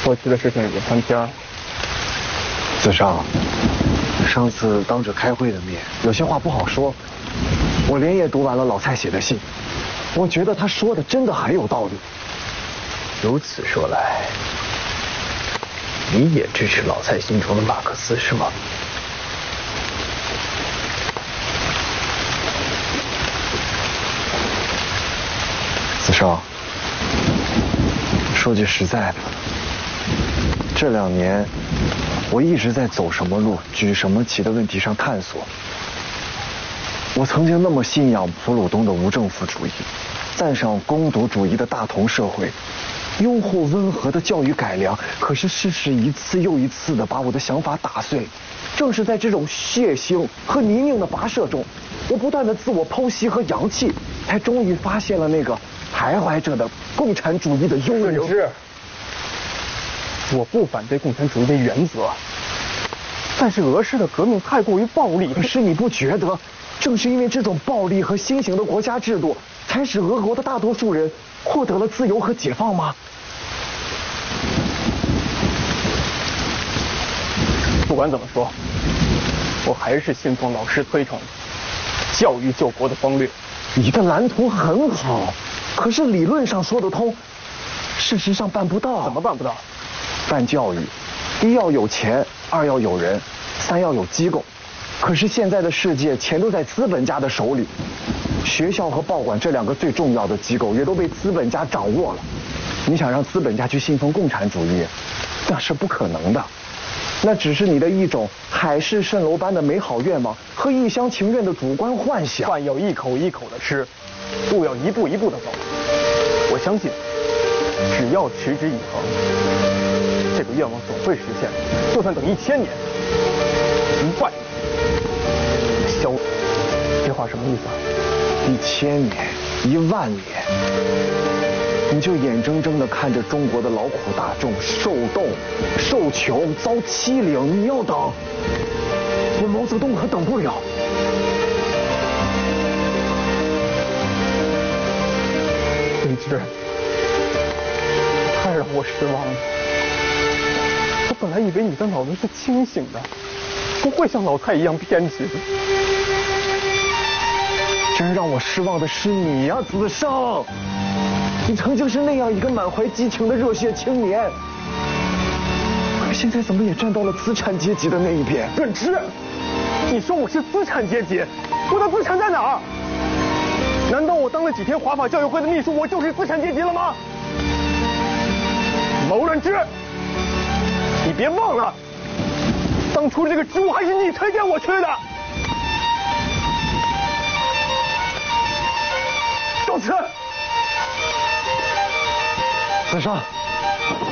过去的事情已经翻篇了。 子尚，上次当着开会的面，有些话不好说。我连夜读完了老蔡写的信，我觉得他说的真的很有道理。 如此说来，你也支持老蔡心中的马克思是吗？ 子尚，说句实在的，这2年我一直在走什么路、举什么旗的问题上探索。我曾经那么信仰普鲁东的无政府主义，赞赏攻读主义的大同社会，拥护温和的教育改良，可是事实一次又一次地把我的想法打碎。正是在这种血腥和泥泞的跋涉中，我不断的自我剖析和扬弃，才终于发现了那个徘徊着的共产主义的幽灵。 顺之，我不反对共产主义的原则，但是俄式的革命太过于暴力。 可是你不觉得，正是因为这种暴力和新型的国家制度，才使俄国的大多数人获得了自由和解放吗？ 不管怎么说，我还是信奉老师推崇的教育救国的方略。 你的蓝图很好，可是理论上说得通，事实上办不到。 怎么办不到？ 办教育，1要有钱，2要有人，3要有机构。可是现在的世界，钱都在资本家的手里，学校和报馆这2个最重要的机构也都被资本家掌握了。你想让资本家去信奉共产主义，那是不可能的。那只是你的一种海市蜃楼般的美好愿望和一厢情愿的主观幻想。 饭要一口一口的吃，路要一步一步的走。我相信，只要持之以恒，这个愿望总会实现的。就算等1000年、1万年，消。这话什么意思啊 ？1000年、1万年。你就眼睁睁地看着中国的劳苦大众受冻、受穷、遭欺凌，你要等，我毛泽东可等不了。 李志，太让我失望了。我本来以为你的脑子是清醒的，不会像老蔡一样偏执的。 真让我失望的是你呀，子尚。你曾经是那样一个满怀激情的热血青年，可现在怎么也站到了资产阶级的那一边？ 润之，你说我是资产阶级，我的资产在哪儿？难道我当了几天华法教育会的秘书，我就是资产阶级了吗？牟润之，你别忘了，当初这个职务还是你推荐我去的。告辞。 子尚。